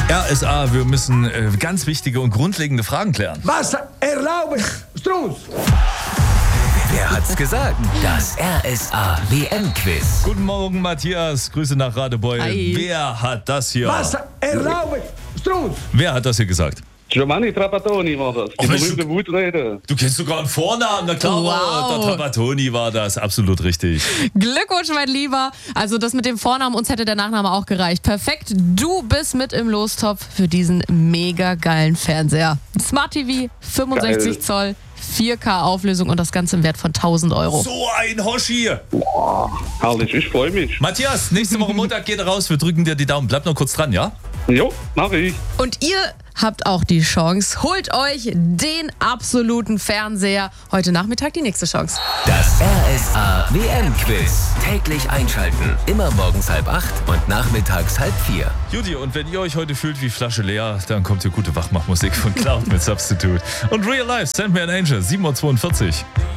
RSA, wir müssen ganz wichtige und grundlegende Fragen klären. Was erlauben Strunz? Wer hat's gesagt? Das RSA WM-Quiz. Guten Morgen, Matthias. Grüße nach Radebeul. Hi. Wer hat das hier? Was erlauben Strunz? Wer hat das hier gesagt? Giovanni Trapattoni war das. Die berühmte Wutrede. Du kennst sogar einen Vornamen. Na klar, Wow. der Trapattoni war das. Absolut richtig. Glückwunsch, mein Lieber. Also das mit dem Vornamen, uns hätte der Nachname auch gereicht. Perfekt, du bist mit im Lostopf für diesen mega geilen Fernseher. Smart TV, 65 Geil. Zoll, 4K Auflösung und das Ganze im Wert von 1.000 Euro. So ein Hoshi. Herrlich, ich freue mich. Matthias, nächste Woche Montag geht er raus. Wir drücken dir die Daumen. Bleib noch kurz dran, ja? Jo, mach ich. Und ihr habt auch die Chance. Holt euch den absoluten Fernseher. Heute Nachmittag die nächste Chance. Das RSA WM-Quiz. Täglich einschalten. Immer morgens 7:30 und nachmittags 3:30. Judy, und wenn ihr euch heute fühlt wie Flasche leer, dann kommt hier gute Wachmachmusik von Cloud mit Substitute. Und Real Life, Send Me an Angel, 7.42 Uhr.